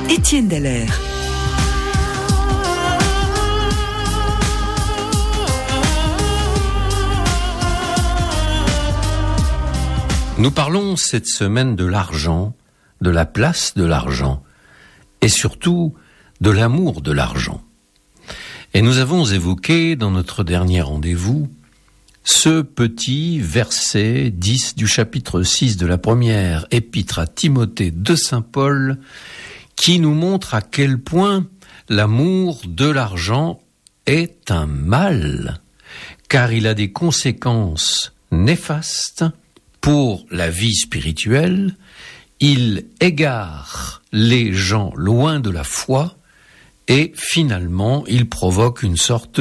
Étienne Dallaire. Nous parlons cette semaine de l'argent, de la place de l'argent et surtout de l'amour de l'argent. Et nous avons évoqué dans notre dernier rendez-vous ce petit verset 10 du chapitre 6 de la première épître à Timothée de Saint Paul qui nous montre à quel point l'amour de l'argent est un mal, car il a des conséquences néfastes pour la vie spirituelle. Il égare les gens loin de la foi et finalement il provoque une sorte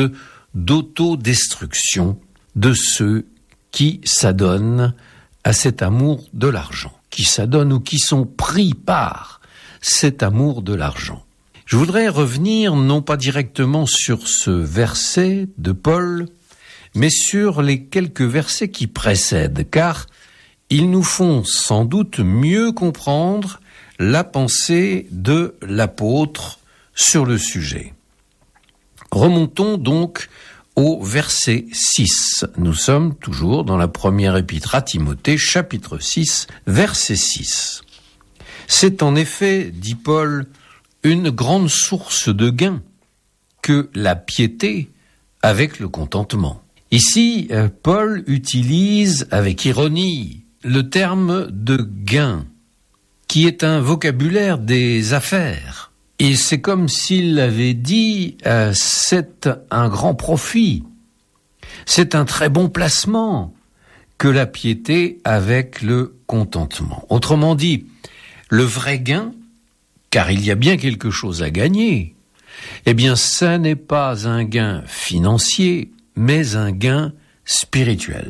d'autodestruction de ceux qui s'adonnent à cet amour de l'argent, qui s'adonnent ou qui sont pris par cet amour de l'argent. Je voudrais revenir non pas directement sur ce verset de Paul, mais sur les quelques versets qui précèdent, car ils nous font sans doute mieux comprendre la pensée de l'apôtre sur le sujet. Remontons donc au verset 6. Nous sommes toujours dans la première épître à Timothée, chapitre 6, verset 6. C'est en effet, dit Paul, une grande source de gain que la piété avec le contentement. Ici, Paul utilise avec ironie le terme de gain, qui est un vocabulaire des affaires. Et c'est comme s'il avait dit, c'est un grand profit, c'est un très bon placement que la piété avec le contentement. Autrement dit, le vrai gain, car il y a bien quelque chose à gagner, eh bien, ça n'est pas un gain financier, mais un gain spirituel.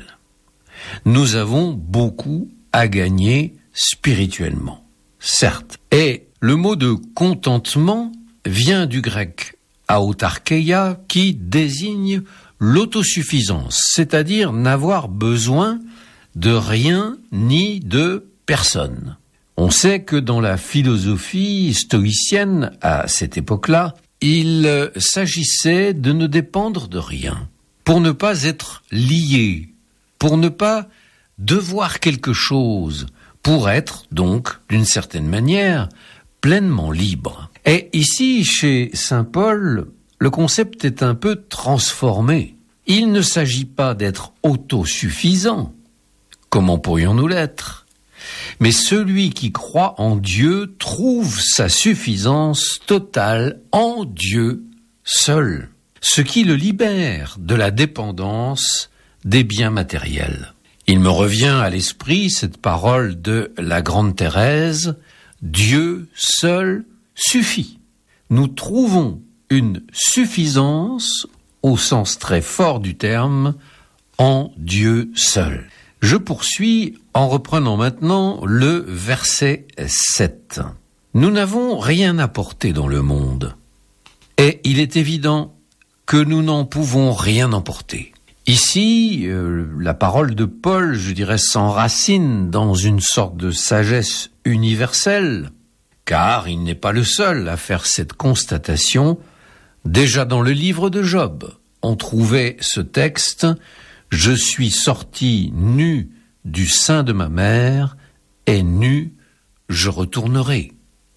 Nous avons beaucoup à gagner spirituellement, certes. Et le mot de contentement vient du grec autarkeia qui désigne l'autosuffisance, c'est-à-dire n'avoir besoin de rien ni de personne. On sait que dans la philosophie stoïcienne, à cette époque-là, il s'agissait de ne dépendre de rien, pour ne pas être lié, pour ne pas devoir quelque chose, pour être donc, d'une certaine manière, pleinement libre. Et ici, chez Saint Paul, le concept est un peu transformé. Il ne s'agit pas d'être autosuffisant, comment pourrions-nous l'être ? Mais celui qui croit en Dieu trouve sa suffisance totale en Dieu seul, ce qui le libère de la dépendance des biens matériels. Il me revient à l'esprit cette parole de la grande Thérèse, Dieu seul suffit. Nous trouvons une suffisance, au sens très fort du terme, en Dieu seul. Je poursuis en reprenant maintenant le verset 7. Nous n'avons rien apporté dans le monde, et il est évident que nous n'en pouvons rien emporter. Ici, la parole de Paul, je dirais, s'enracine dans une sorte de sagesse universelle, car il n'est pas le seul à faire cette constatation. Déjà dans le livre de Job, on trouvait ce texte « Je suis sorti nu du sein de ma mère, et nu je retournerai ».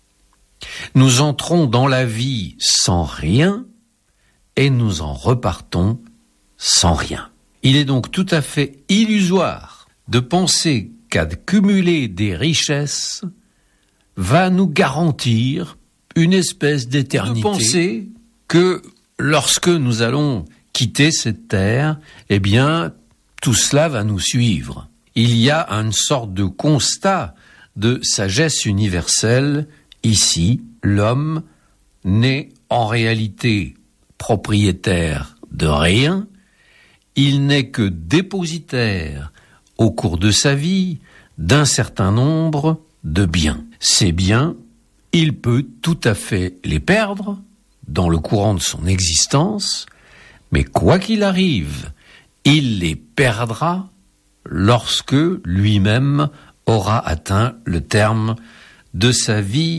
Nous entrons dans la vie sans rien, et nous en repartons sans rien. Il est donc tout à fait illusoire de penser qu'accumuler des richesses va nous garantir une espèce d'éternité. De penser que lorsque nous allons quitter cette terre, eh bien, tout cela va nous suivre. Il y a une sorte de constat de sagesse universelle. Ici, l'homme n'est en réalité propriétaire de rien. Il n'est que dépositaire au cours de sa vie d'un certain nombre de biens. Ces biens, il peut tout à fait les perdre dans le courant de son existence, mais quoi qu'il arrive, il les perdra lorsque lui-même aura atteint le terme de sa vie